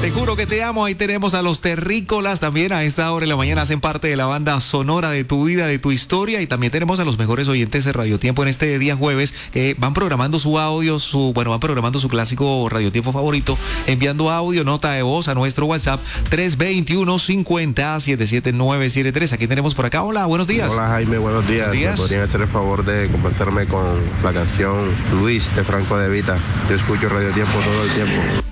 Te juro que te amo. Ahí tenemos a los terrícolas también a esta hora de la mañana. Hacen parte de la banda sonora de tu vida, de tu historia. Y también tenemos a los mejores oyentes de Radio Tiempo en este día jueves que van programando su audio, van programando su clásico Radio Tiempo favorito, enviando audio, nota de voz a nuestro WhatsApp 321-50-77973. Aquí tenemos por acá. Hola, buenos días. Hola Jaime, buenos días. Buenos días. ¿Me podrían hacer el favor de compensarme con la canción Luis de Franco De Vita? Yo escucho Radio Tiempo todo el tiempo.